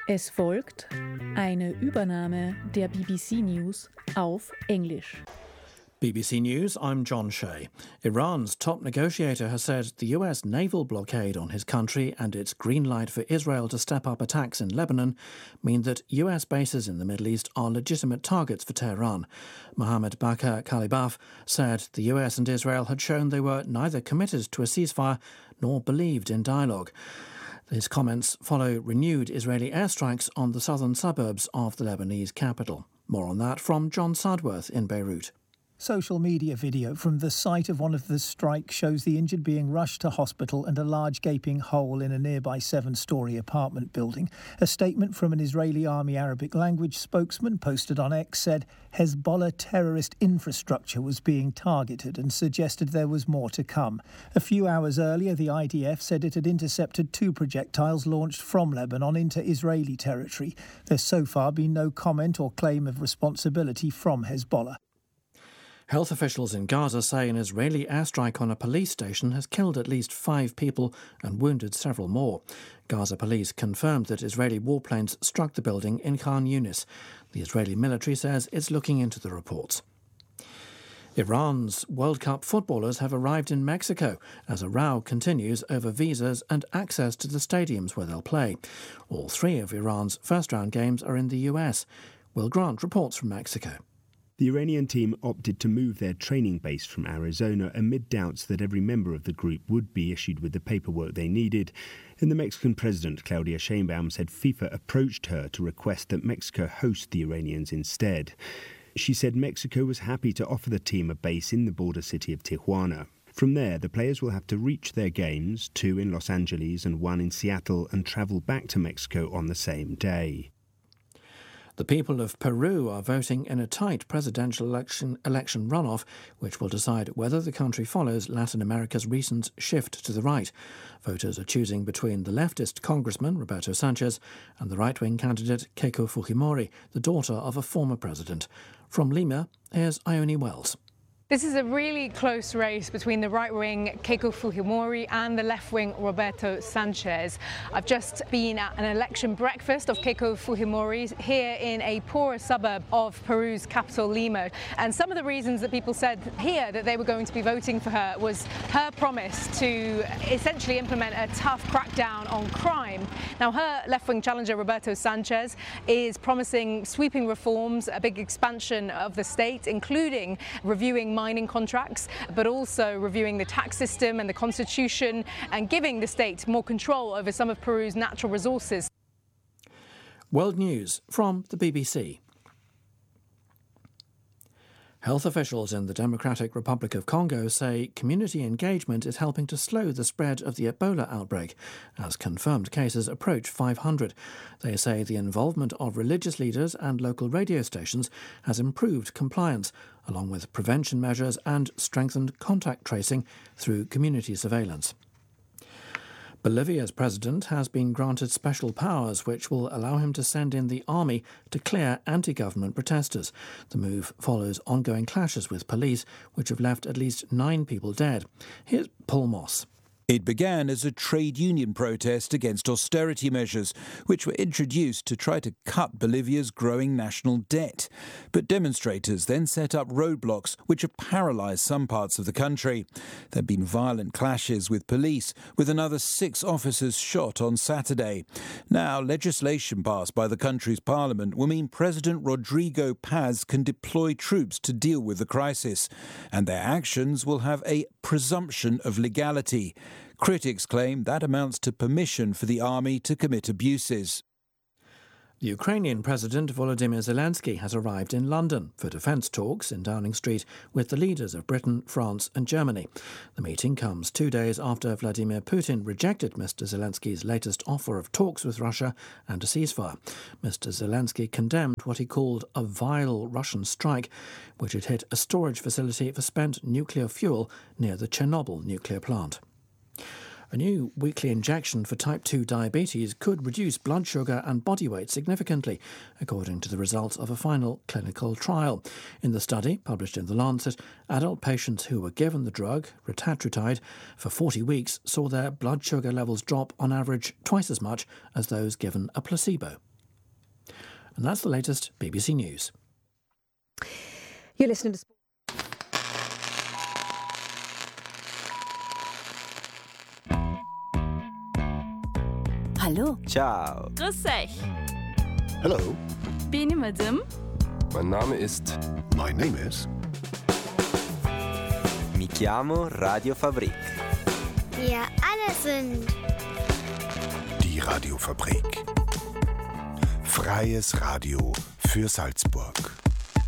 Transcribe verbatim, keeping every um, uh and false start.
Es folgt eine Übernahme der B B C News auf Englisch. B B C News, I'm John Shea. Iran's top negotiator has said the U S naval blockade on his country and its green light for Israel to step up attacks in Lebanon mean that U S bases in the Middle East are legitimate targets for Tehran. Mohammed Bakr Kalibaf said the U S and Israel had shown they were neither committed to a ceasefire nor believed in dialogue. His comments follow renewed Israeli airstrikes on the southern suburbs of the Lebanese capital. More on that from John Sudworth in Beirut. Social media video from the site of one of the strikes shows the injured being rushed to hospital and a large gaping hole in a nearby seven-storey apartment building. A statement from an Israeli Army Arabic language spokesman posted on X said Hezbollah terrorist infrastructure was being targeted and suggested there was more to come. A few hours earlier, the I D F said it had intercepted two projectiles launched from Lebanon into Israeli territory. There's so far been no comment or claim of responsibility from Hezbollah. Health officials in Gaza say an Israeli airstrike on a police station has killed at least five people and wounded several more. Gaza police confirmed that Israeli warplanes struck the building in Khan Yunis. The Israeli military says it's looking into the reports. Iran's World Cup footballers have arrived in Mexico as a row continues over visas and access to the stadiums where they'll play. All three of Iran's first-round games are in the U S. Will Grant reports from Mexico. The Iranian team opted to move their training base from Arizona amid doubts that every member of the group would be issued with the paperwork they needed. And the Mexican president, Claudia Sheinbaum, said FIFA approached her to request that Mexico host the Iranians instead. She said Mexico was happy to offer the team a base in the border city of Tijuana. From there, the players will have to reach their games, two in Los Angeles and one in Seattle, and travel back to Mexico on the same day. The people of Peru are voting in a tight presidential election, election runoff, which will decide whether the country follows Latin America's recent shift to the right. Voters are choosing between the leftist congressman, Roberto Sanchez, and the right-wing candidate, Keiko Fujimori, the daughter of a former president. From Lima, here's Ione Wells. This is a really close race between the right-wing Keiko Fujimori and the left-wing Roberto Sanchez. I've just been at an election breakfast of Keiko Fujimori's here in a poorer suburb of Peru's capital, Lima. And some of the reasons that people said here that they were going to be voting for her was her promise to essentially implement a tough crackdown on crime. Now, her left-wing challenger, Roberto Sanchez, is promising sweeping reforms, a big expansion of the state, including reviewing mining contracts, but also reviewing the tax system and the constitution and giving the state more control over some of Peru's natural resources. World News from the B B C. Health officials in the Democratic Republic of Congo say community engagement is helping to slow the spread of the Ebola outbreak, as confirmed cases approach five hundred. They say the involvement of religious leaders and local radio stations has improved compliance, along with prevention measures and strengthened contact tracing through community surveillance. Bolivia's president has been granted special powers which will allow him to send in the army to clear anti-government protesters. The move follows ongoing clashes with police, which have left at least nine people dead. Here's Paul Moss. It began as a trade union protest against austerity measures, which were introduced to try to cut Bolivia's growing national debt. But demonstrators then set up roadblocks which have paralysed some parts of the country. There have been violent clashes with police, with another six officers shot on Saturday. Now, legislation passed by the country's parliament will mean President Rodrigo Paz can deploy troops to deal with the crisis, and their actions will have a presumption of legality. Critics claim that amounts to permission for the army to commit abuses. The Ukrainian President Volodymyr Zelensky has arrived in London for defence talks in Downing Street with the leaders of Britain, France and Germany. The meeting comes two days after Vladimir Putin rejected Mister Zelensky's latest offer of talks with Russia and a ceasefire. Mister Zelensky condemned what he called a vile Russian strike, which had hit a storage facility for spent nuclear fuel near the Chernobyl nuclear plant. A new weekly injection for type two diabetes could reduce blood sugar and body weight significantly, according to the results of a final clinical trial. In the study, published in The Lancet, adult patients who were given the drug, retatrutide, for forty weeks saw their blood sugar levels drop on average twice as much as those given a placebo. And that's the latest B B C News. You're listening to... Hallo. Ciao. Grüß euch. Hello. Benim adım. Mein Name ist... My name is... Mi chiamo Radiofabrik. Wir alle sind... Die Radiofabrik. Freies Radio für Salzburg.